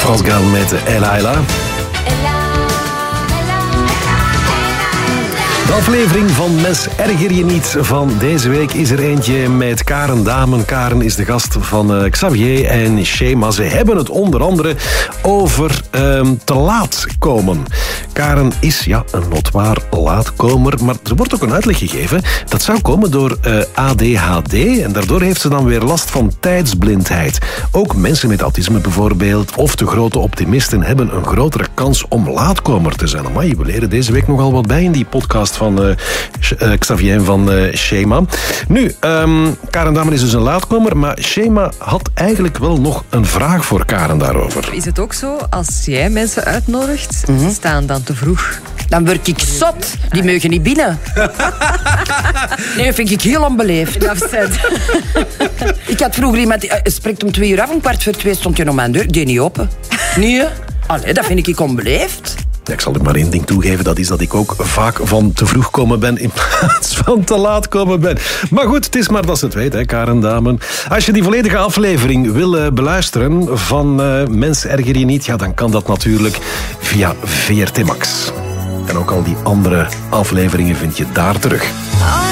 France Gall met Ella Ella. De aflevering van Mes Erger Je Niet van deze week is er eentje met Karen Damen. Karen is de gast van Xavier en Shema. Ze hebben het onder andere over te laat komen. Karen is een notoire laatkomer, maar er wordt ook een uitleg gegeven. Dat zou komen door ADHD en daardoor heeft ze dan weer last van tijdsblindheid. Ook mensen met autisme bijvoorbeeld of te grote optimisten hebben een grotere kans om laatkomer te zijn. Amai, we leren deze week nogal wat bij in die podcast van Xavier en van Shema. Nu, Karen Damen is dus een laatkomer, maar Shema had eigenlijk wel nog een vraag voor Karen daarover. Is het ook zo, als jij mensen uitnodigt, staan dan te vroeg? Dan word ik zot. Die mogen niet binnen. Nee, dat vind ik heel onbeleefd. Ik had vroeger iemand die spreekt om 2 uur af, om 1:15 stond je nog aan de deur. Ik deed niet open. Nee, allee, dat vind ik onbeleefd. Ja, ik zal er maar één ding toegeven, dat is dat ik ook vaak van te vroeg komen ben in plaats van te laat komen ben. Maar goed, het is maar dat ze het weet, hè, Karen Damen. Als je die volledige aflevering wil beluisteren van Mens Erger Je Niet, dan kan dat natuurlijk via VRT Max. En ook al die andere afleveringen vind je daar terug.